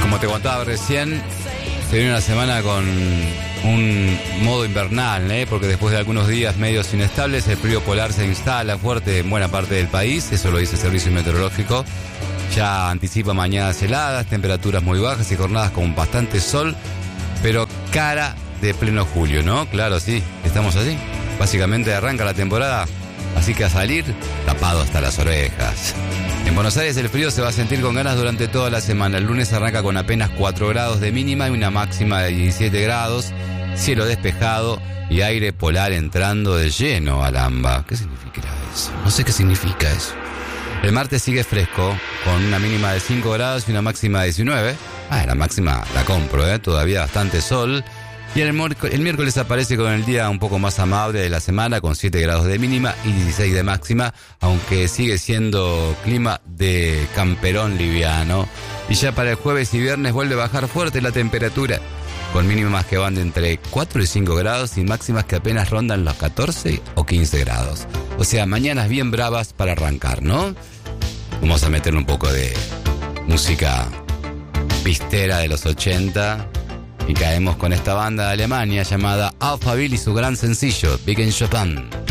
Como te contaba recién, se viene una semana con un modo invernal, porque después de algunos días medios inestables, el frío polar se instala fuerte en buena parte del país, eso lo dice el Servicio Meteorológico. Ya anticipa mañanas heladas, temperaturas muy bajas y jornadas con bastante sol, pero cara de pleno julio, ¿no? Claro, sí, estamos así. Básicamente arranca la temporada, así que a salir tapado hasta las orejas. En Buenos Aires el frío se va a sentir con ganas durante toda la semana. El lunes arranca con apenas 4 grados de mínima y una máxima de 17 grados, cielo despejado y aire polar entrando de lleno al AMBA. ¿Qué significará eso? No sé qué significa eso. El martes sigue fresco, con una mínima de 5 grados y una máxima de 19. La máxima la compro, todavía bastante sol. Y el miércoles aparece con el día un poco más amable de la semana, con 7 grados de mínima y 16 de máxima, aunque sigue siendo clima de camperón liviano. Y ya para el jueves y viernes vuelve a bajar fuerte la temperatura, con mínimas que van de entre 4 y 5 grados y máximas que apenas rondan los 14 o 15 grados. O sea, mañanas bien bravas para arrancar, ¿no? Vamos a meter un poco de música pistera de los 80... y caemos con esta banda de Alemania llamada Alphaville y su gran sencillo, Big in Japan.